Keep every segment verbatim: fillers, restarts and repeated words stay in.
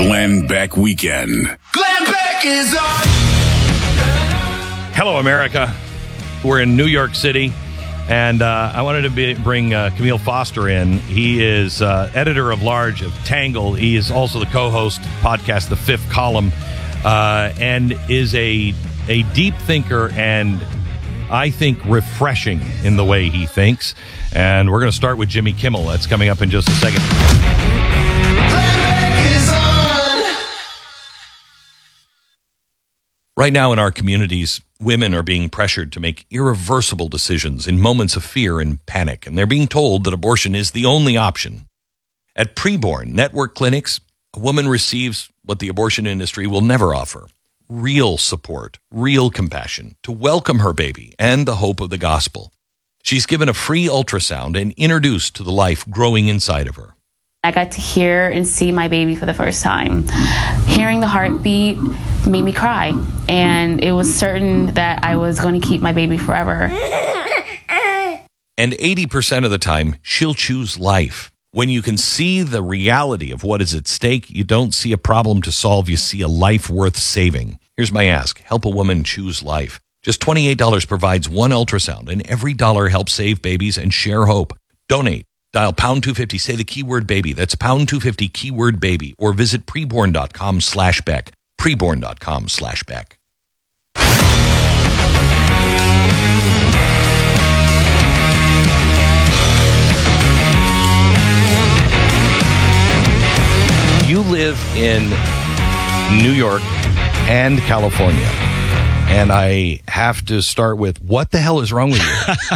Glenn Beck Weekend. Glenn Beck is on. Hello, America. We're in New York City, and uh, I wanted to be, bring uh, Camille Foster in. He is uh, editor of large of Tangle. He is also the co-host podcast The Fifth Column, uh, and is a a deep thinker and I think refreshing in the way he thinks. And we're going to start with Jimmy Kimmel. That's coming up in just a second. Right now in our communities, women are being pressured to make irreversible decisions in moments of fear and panic, and they're being told that abortion is the only option. At Preborn Network Clinics, a woman receives what the abortion industry will never offer: real support, real compassion, to welcome her baby and the hope of the gospel. She's given a free ultrasound and introduced to the life growing inside of her. I got to hear and see my baby for the first time. Hearing the heartbeat made me cry, and it was certain that I was going to keep my baby forever. And eighty percent of the time, she'll choose life. When you can see the reality of what is at stake, you don't see a problem to solve, you see a life worth saving. Here's my ask: help a woman choose life. Just twenty-eight dollars provides one ultrasound, and every dollar helps save babies and share hope. Donate. Dial pound two fifty, say the keyword baby. That's pound two fifty, keyword baby. Or visit preborn.com slash Beck. Preborn.com slash Beck. You live in New York and California, and I have to start with, what the hell is wrong with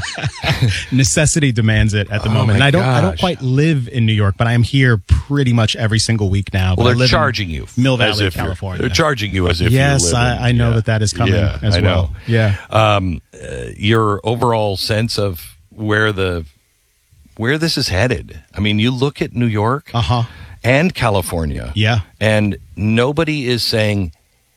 you? Necessity demands it at the Oh moment. And my I don't I don't gosh. quite live in New York, but I am here pretty much every single week now. Well, But I they're live charging in you. Mill as Valley, if you're- California. They're charging you as if yes, you live in, I, I know yeah. that that is coming yeah, as I well. know. Yeah. Um, uh, your overall sense of where the where this is headed. I mean, you look at New York Uh-huh. and California. Yeah. And nobody is saying,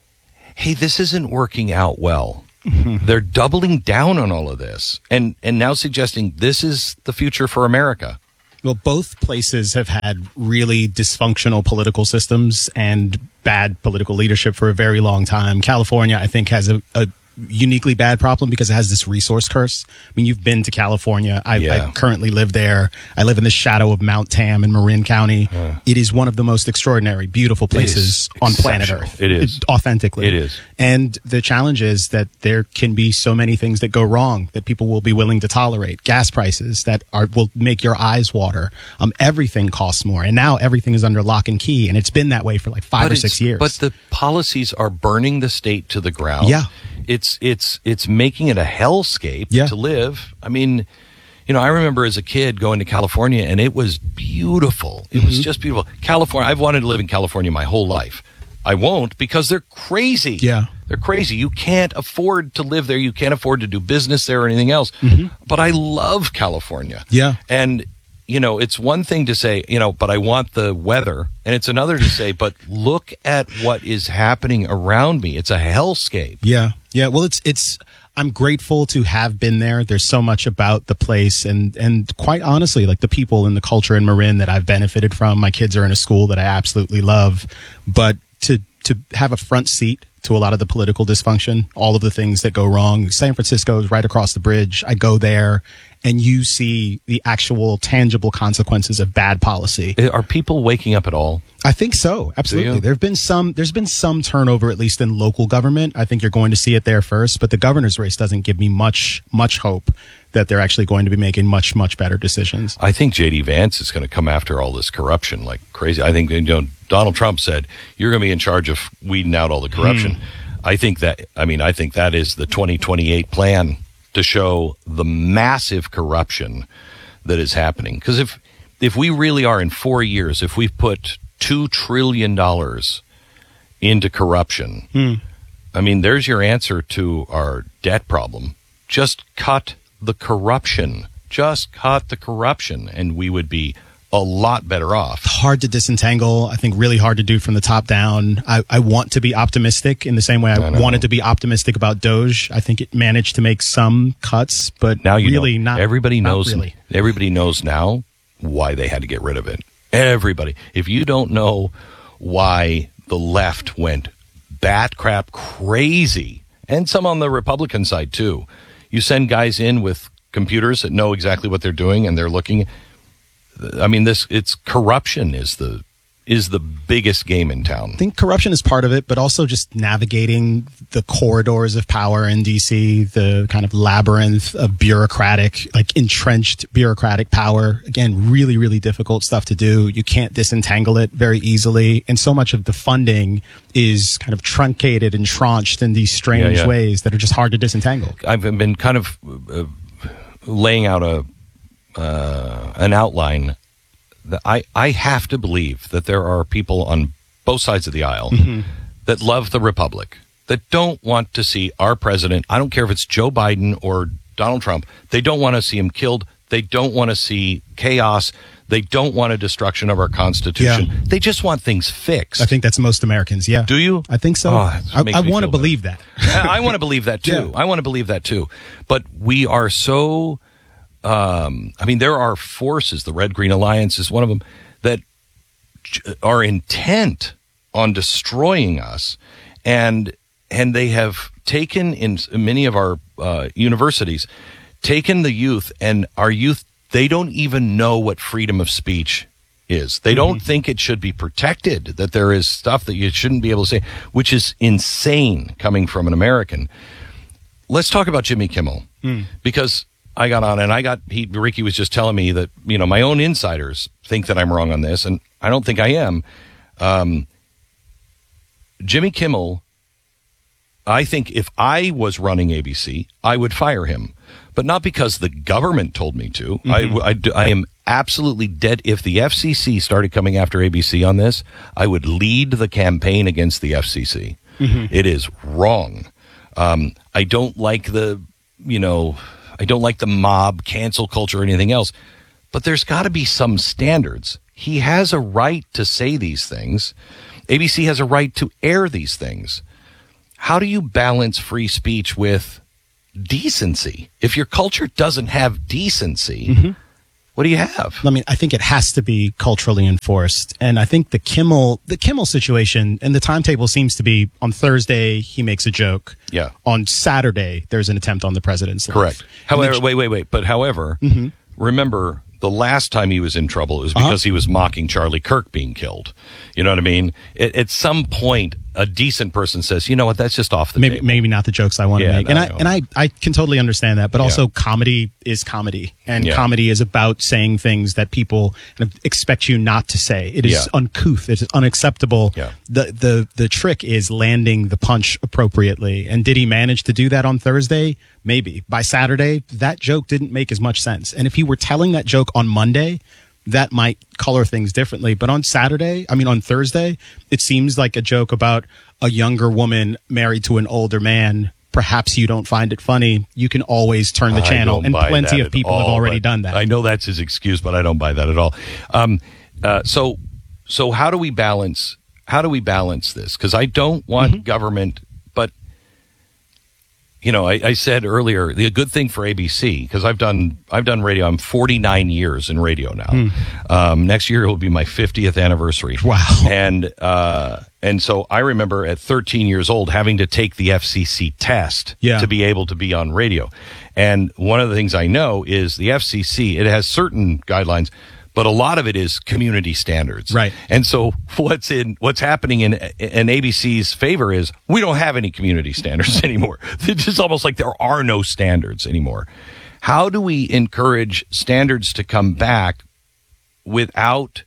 hey, this isn't working out well. They're doubling down on all of this and, and now suggesting this is the future for America. Well, both places have had really dysfunctional political systems and bad political leadership for a very long time. California, I think, has a, a uniquely bad problem because it has this resource curse. I mean, you've been to California. I, Yeah. I currently live there. I live in the shadow of Mount Tam in Marin County. Uh. It is one of the most extraordinary, beautiful places on planet exceptional. Earth. It is. Authentically. It is. And the challenge is that there can be so many things that go wrong that people will be willing to tolerate. Gas prices that are will make your eyes water. Um, everything costs more. And now everything is under lock and key. And it's been that way for like five But or it's- six years. But the policies are burning the state to the ground. Yeah. It's it's it's making it a hellscape Yeah. to live. I mean, you know, I remember as a kid going to California, and it was beautiful. It Mm-hmm. was just beautiful. California, I've wanted to live in California my whole life. I won't because they're crazy. Yeah. They're crazy. You can't afford to live there. You can't afford to do business there or anything else. But I love California. Mm-hmm. Yeah. And, you know, it's one thing to say, you know, but I want the weather. And it's another to say, but look at what is happening around me. It's a hellscape. Yeah. Yeah. Well, it's, it's, I'm grateful to have been there. There's so much about the place and, and quite honestly, like the people and the culture in Marin that I've benefited from. My kids are in a school that I absolutely love, but to, to have a front seat to a lot of the political dysfunction, all of the things that go wrong. San Francisco is right across the bridge. I go there and you see the actual tangible consequences of bad policy. Are people waking up at all? I think so. Absolutely. you? There've been some, there's been some turnover, at least in local government. I think you're going to see it there first, but the governor's race doesn't give me much, much hope that they're actually going to be making much, much better decisions. I think J D Vance is going to come after all this corruption like crazy. I think, you know, Donald Trump said, you're going to be in charge of weeding out all the corruption. I think that, I mean, I think that is the twenty twenty-eight plan to show the massive corruption that is happening. Because if, if we really are in four years, if we've put two trillion dollars into corruption, Hmm. I mean, there's your answer to our debt problem. Just cut the corruption. Just cut the corruption, and we would be a lot better off. Hard to disentangle. I think really hard to do from the top down. I, I want to be optimistic in the same way I, I know. wanted to be optimistic about Doge. I think it managed to make some cuts, but Now you really know. not. Everybody not knows. really. Everybody knows now why they had to get rid of it. Everybody. If you don't know why the left went bat crap crazy, and some on the Republican side too. You send guys in with computers that know exactly what they're doing, and they're looking. I mean, this it's corruption is the is the biggest game in town. I think corruption is part of it, but also just navigating the corridors of power in D C, the kind of labyrinth of bureaucratic, like entrenched bureaucratic power. Again, really, really difficult stuff to do. You can't disentangle it very easily. And so much of the funding is kind of truncated and tranched in these strange Yeah, yeah. ways that are just hard to disentangle. I've been kind of uh, laying out a uh, an outline. That I, I have to believe that there are people on both sides of the aisle mm-hmm. that love the Republic, that don't want to see our president. I don't care if it's Joe Biden or Donald Trump. They don't want to see him killed. They don't want to see chaos. They don't want a destruction of our Constitution. Yeah. They just want things fixed. I think that's most Americans. Yeah. Do you? I think so. Oh, I, I want to believe that. I want to believe that too. Yeah. I want to believe that too. But we are so... Um, I mean, there are forces, the Red Green Alliance is one of them, that are intent on destroying us. And and they have taken, in many of our uh, universities, taken the youth, and our youth, they don't even know what freedom of speech is. They don't mm-hmm. think it should be protected, that there is stuff that you shouldn't be able to say, which is insane coming from an American. Let's talk about Jimmy Kimmel, mm. because... I got on and I got, he, Ricky was just telling me that, you know, my own insiders think that I'm wrong on this, and I don't think I am. Um, Jimmy Kimmel, I think if I was running A B C, I would fire him, but not because the government told me to. Mm-hmm. I, I, I am absolutely dead. If the F C C started coming after A B C on this, I would lead the campaign against the F C C. Mm-hmm. It is wrong. Um, I don't like the, you know, I don't like the mob, cancel culture, or anything else. But there's got to be some standards. He has a right to say these things. A B C has a right to air these things. How do you balance free speech with decency? If your culture doesn't have decency, mm-hmm. what do you have? I mean, I think it has to be culturally enforced. And I think the Kimmel, the Kimmel situation, and the timetable seems to be on Thursday, he makes a joke. Yeah. On Saturday, there's an attempt on the president's life. Correct. However, wait, wait, wait. But however, mm-hmm. remember, the last time he was in trouble, it was because uh-huh. he was mocking Charlie Kirk being killed. You know what I mean? At, at some point, a decent person says, you know what, that's just off the maybe, table. Maybe not the jokes I want yeah, to make. And I, I and I, I can totally understand that. But also, yeah. comedy is comedy. And yeah. comedy is about saying things that people kind of expect you not to say. It is yeah. uncouth. It is unacceptable. Yeah. The, the, the trick is landing the punch appropriately. And did he manage to do that on Thursday? Maybe. By Saturday, that joke didn't make as much sense. And if he were telling that joke on Monday, that might color things differently. But on Saturday, I mean, on Thursday, it seems like a joke about a younger woman married to an older man. Perhaps you don't find it funny. You can always turn the channel, and plenty of people all, have already done that. I know that's his excuse, but I don't buy that at all. Um, uh, so, so how do we balance? How do we balance this? Because I don't want mm-hmm. government, but you know, I, I said earlier, the good thing for A B C, because I've done I've done radio. I'm forty-nine years in radio now. Mm. Um, next year it will be my fiftieth anniversary. Wow! And uh, and so I remember at thirteen years old having to take the F C C test yeah. to be able to be on radio. And one of the things I know is the F C C. It has certain guidelines, but a lot of it is community standards. Right. And so what's in what's happening in in A B C's favor is we don't have any community standards anymore. It's just almost like there are no standards anymore. How do we encourage standards to come back without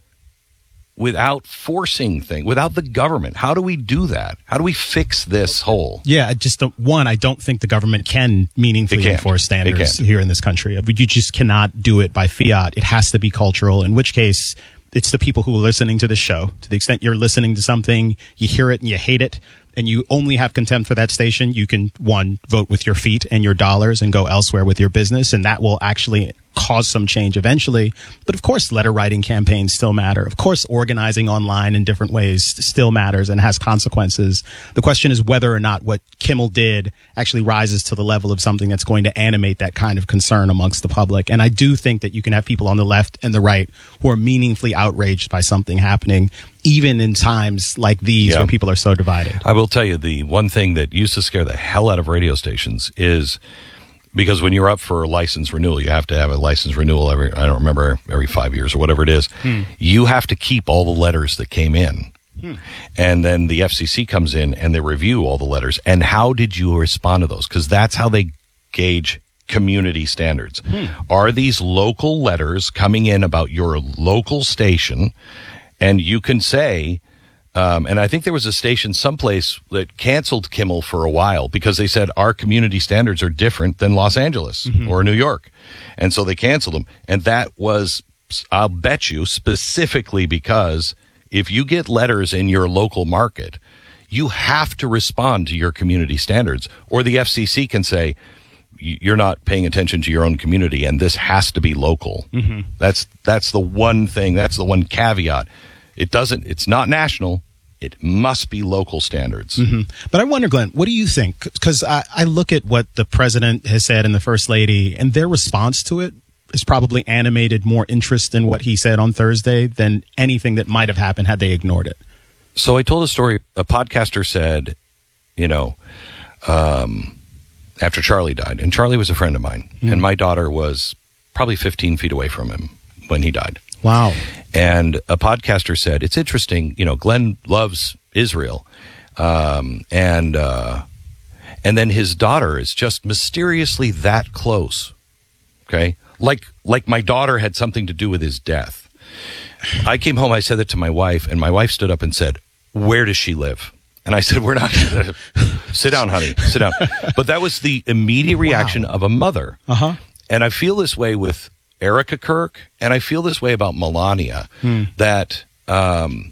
without forcing things, without the government? How do we do that? How do we fix this hole? Yeah, I just don't, one, I don't think the government can meaningfully enforce standards here in this country. You just cannot do it by fiat. It has to be cultural, in which case it's the people who are listening to the show. To the extent you're listening to something, you hear it and you hate it, and you only have contempt for that station, you can, one, vote with your feet and your dollars and go elsewhere with your business, and that will actually cause some change eventually. But of course, letter writing campaigns still matter. Of course, organizing online in different ways still matters and has consequences. The question is whether or not what Kimmel did actually rises to the level of something that's going to animate that kind of concern amongst the public. And I do think that you can have people on the left and the right who are meaningfully outraged by something happening, even in times like these Yeah. where people are so divided. I will tell you, the one thing that used to scare the hell out of radio stations is because when you're up for license renewal, you have to have a license renewal every, I don't remember, every five years or whatever it is. Hmm. You have to keep all the letters that came in. Hmm. And then the F C C comes in and they review all the letters. And how did you respond to those? Because that's how they gauge community standards. Hmm. Are these local letters coming in about your local station? And you can say, um, and I think there was a station someplace that canceled Kimmel for a while because they said our community standards are different than Los Angeles mm-hmm. or New York. And so they canceled them. And that was, I'll bet you, specifically because if you get letters in your local market, you have to respond to your community standards, or the F C C can say, you're not paying attention to your own community and this has to be local. Mm-hmm. That's, that's the one thing, that's the one caveat. It doesn't, it's not national. It must be local standards. Mm-hmm. But I wonder, Glenn, what do you think? Because I, I look at what the president has said and the first lady, and their response to it has probably animated more interest in what he said on Thursday than anything that might have happened had they ignored it. So I told a story. A podcaster said, you know, um, after Charlie died, and Charlie was a friend of mine, mm-hmm. and my daughter was probably fifteen feet away from him when he died. Wow. And a podcaster said, it's interesting, you know, Glenn loves Israel. Um, and, uh, and then his daughter is just mysteriously that close. Okay. Like, like my daughter had something to do with his death. I came home, I said that to my wife, and my wife stood up and said, where does she live? And I said, we're not going to sit down, honey, sit down. But that was the immediate reaction wow. of a mother. Uh-huh. And I feel this way with Erica Kirk, and I feel this way about Melania, hmm. that um,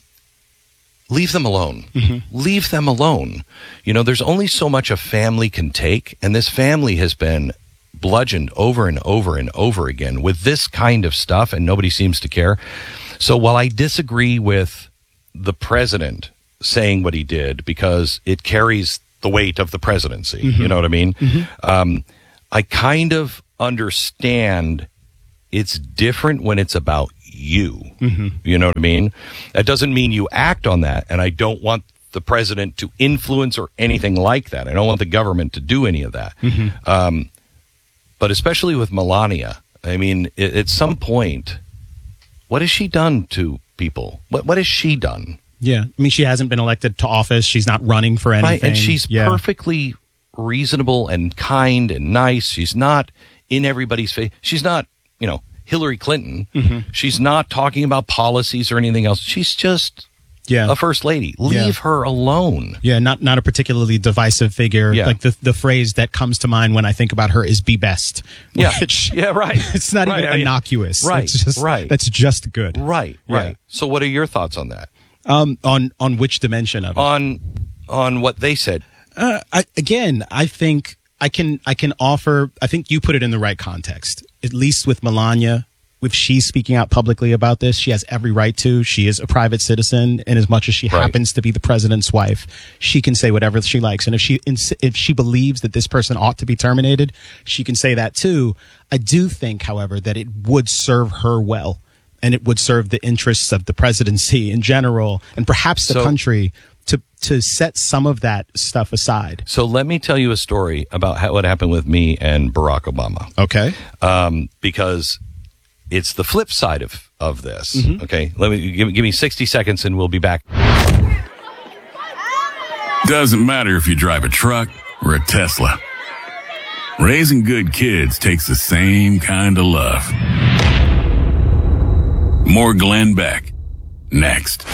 leave them alone. Mm-hmm. Leave them alone. You know, there's only so much a family can take, and this family has been bludgeoned over and over and over again with this kind of stuff, and nobody seems to care. So while I disagree with the president saying what he did, because it carries the weight of the presidency, mm-hmm. you know what I mean? Mm-hmm. Um, I kind of understand it's different when it's about you. Mm-hmm. You know what I mean? That doesn't mean you act on that. And I don't want the president to influence or anything like that. I don't want the government to do any of that. Mm-hmm. Um, but especially with Melania, I mean, it, at some point, what has she done to people? What What has she done? Yeah. I mean, she hasn't been elected to office. She's not running for anything. Right. And she's yeah. perfectly reasonable and kind and nice. She's not in everybody's face. She's not, you know, Hillary Clinton. Mm-hmm. She's not talking about policies or anything else. She's just yeah. a first lady. Leave yeah. her alone. Yeah, not not a particularly divisive figure. Yeah. Like the the phrase that comes to mind when I think about her is "be best." Yeah, which, yeah, right. It's not right. even I mean, innocuous. Right, it's just, right. That's just good. Right, yeah. right. So, what are your thoughts on that? Um, on on which dimension of it? On on what they said. Uh, I, again, I think I can I can offer. I think you put it in the right context. At least with Melania, if she's speaking out publicly about this, she has every right to. She is a private citizen, and as much as she right. happens to be the president's wife, she can say whatever she likes. And if she if she believes that this person ought to be terminated, she can say that too. I do think, however, that it would serve her well, and it would serve the interests of the presidency in general, and perhaps the so, country, to to set some of that stuff aside. So let me tell you a story about how, what happened with me and Barack Obama. Okay. Um, because it's the flip side of, of this. Mm-hmm. Okay. Let me give, give me sixty seconds and we'll be back. Doesn't matter if you drive a truck or a Tesla. Raising good kids takes the same kind of love. More Glenn Beck. Next.